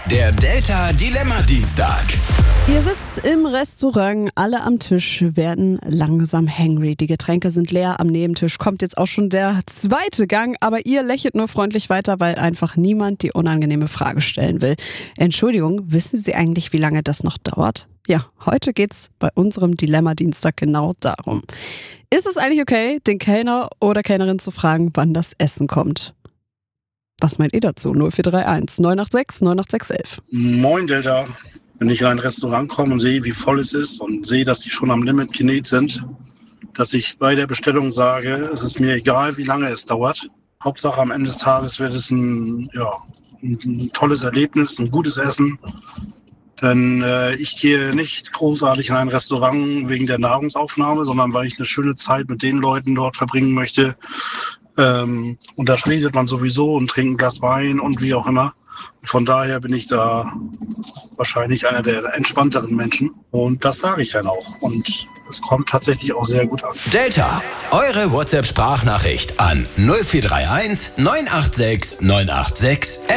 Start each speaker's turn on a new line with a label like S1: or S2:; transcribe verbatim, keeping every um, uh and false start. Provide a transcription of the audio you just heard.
S1: der Delta Dilemma Dienstag.
S2: Ihr sitzt im Restaurant, alle am Tisch werden langsam hangry. Die Getränke sind leer, am Nebentisch kommt jetzt auch schon der zweite Gang, aber ihr lächelt nur freundlich weiter, weil einfach niemand die unangenehme Frage stellen will. Entschuldigung, wissen Sie eigentlich, wie lange das noch dauert? Ja, heute geht's bei unserem Dilemma-Dienstag genau darum. Ist es eigentlich okay, den Kellner oder Kellnerin zu fragen, wann das Essen kommt? Was meint ihr dazu? null vier drei eins neun acht sechs neun acht sechs elf.
S3: Moin Delta. Wenn ich in ein Restaurant komme und sehe, wie voll es ist und sehe, dass die schon am Limit genäht sind, dass ich bei der Bestellung sage, es ist mir egal, wie lange es dauert. Hauptsache am Ende des Tages wird es ein, ja, ein tolles Erlebnis, ein gutes Essen. Denn äh, ich gehe nicht großartig in ein Restaurant wegen der Nahrungsaufnahme, sondern weil ich eine schöne Zeit mit den Leuten dort verbringen möchte. Ähm, und da redet man sowieso und trinkt ein Glas Wein und wie auch immer. Von daher bin ich da wahrscheinlich einer der entspannteren Menschen. Und das sage ich dann auch. Und es kommt tatsächlich auch sehr gut an.
S1: Delta, eure WhatsApp-Sprachnachricht an null vier drei eins neun acht sechs neun acht sechs